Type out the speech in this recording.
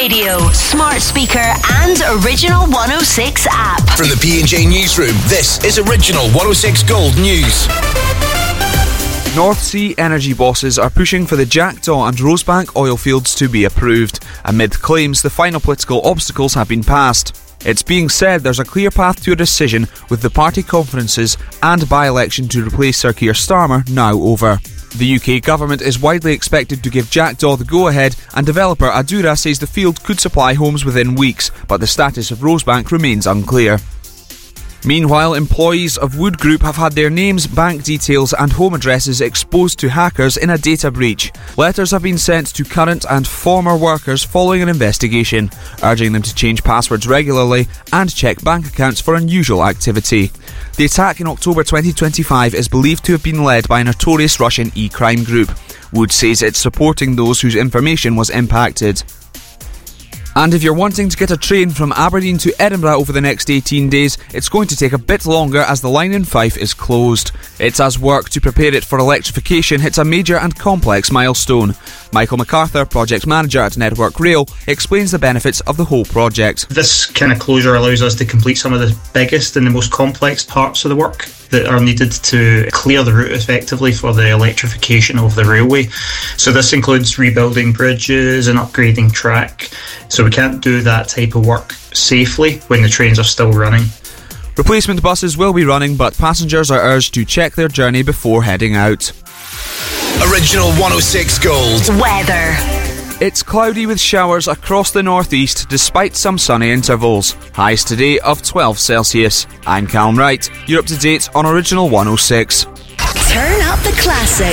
radio, smart speaker and Original 106 app. From the P&J Newsroom, this is Original 106 Gold News. North Sea energy bosses are pushing for the Jackdaw and Rosebank oil fields to be approved, amid claims the final political obstacles have been passed. It's being said there's a clear path to a decision, with the party conferences and by-election to replace Sir Keir Starmer now over. The UK government is widely expected to give Jackdaw the go-ahead, and developer Adura says the field could supply homes within weeks, but the status of Rosebank remains unclear. Meanwhile, employees of Wood Group have had their names, bank details and home addresses exposed to hackers in a data breach. Letters have been sent to current and former workers following an investigation, urging them to change passwords regularly and check bank accounts for unusual activity. The attack in October 2025 is believed to have been led by a notorious Russian e-crime group. Wood says it's supporting those whose information was impacted. And if you're wanting to get a train from Aberdeen to Edinburgh over the next 18 days, it's going to take a bit longer as the line in Fife is closed. It's as work to prepare it for electrification hits a major and complex milestone. Michael MacArthur, project manager at Network Rail, explains the benefits of the whole project. This kind of closure allows us to complete some of the biggest and the most complex parts of the work that are needed to clear the route effectively for the electrification of the railway. So this includes rebuilding bridges and upgrading track. So we can't do that type of work safely when the trains are still running. Replacement buses will be running, but passengers are urged to check their journey before heading out. Original 106 Gold. Weather. It's cloudy with showers across the northeast despite some sunny intervals. Highs today of 12 Celsius. I'm Callum Wright. You're up to date on Original 106. Turn up the classics.